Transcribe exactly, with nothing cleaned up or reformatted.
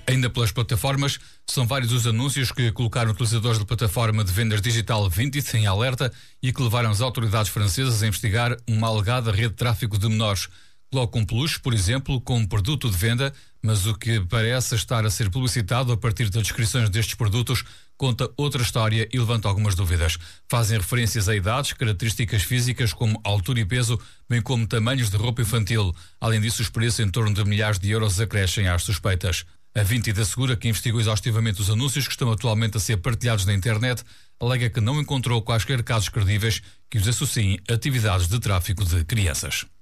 Ainda pelas plataformas, são vários os anúncios que colocaram utilizadores da plataforma de vendas digital Vinted em alerta e que levaram as autoridades francesas a investigar uma alegada rede de tráfico de menores. Colocam um peluche, por exemplo, como produto de venda, mas o que parece estar a ser publicitado a partir das descrições destes produtos conta outra história e levanta algumas dúvidas. Fazem referências a idades, características físicas como altura e peso, bem como tamanhos de roupa infantil. Além disso, os preços em torno de milhares de euros acrescem às suspeitas. A Vinted assegura que investigou exaustivamente os anúncios que estão atualmente a ser partilhados na internet, alega que não encontrou quaisquer casos credíveis que os associem a atividades de tráfico de crianças.